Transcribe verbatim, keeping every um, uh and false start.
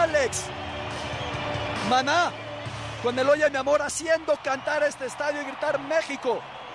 Alex. Maná, con el Oye mi amor, haciendo cantar este estadio y gritar México.